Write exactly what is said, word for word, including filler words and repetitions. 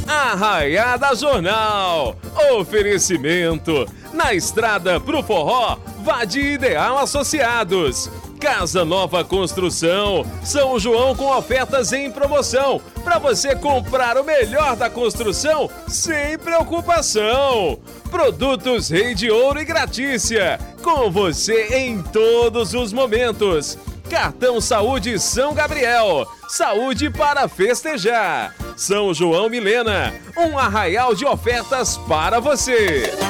Arraiada Jornal. Oferecimento. Na estrada pro forró, vá de Ideal Associados. Casa Nova Construção. São João com ofertas em promoção. Para você comprar o melhor da construção sem preocupação. Produtos Rei de Ouro e Gratícia. Com você em todos os momentos. Cartão Saúde São Gabriel. Saúde para festejar. São João Milena. Um arraial de ofertas para você.